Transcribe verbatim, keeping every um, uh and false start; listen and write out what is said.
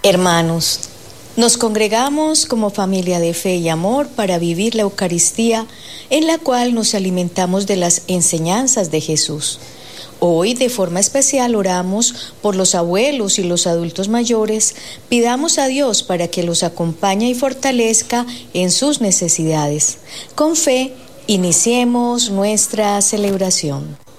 Hermanos, nos congregamos como familia de fe y amor para vivir la Eucaristía, en la cual nos alimentamos de las enseñanzas de Jesús. Hoy, de forma especial, oramos por los abuelos y los adultos mayores. Pidamos a Dios para que los acompañe y fortalezca en sus necesidades. Con fe, iniciemos nuestra celebración.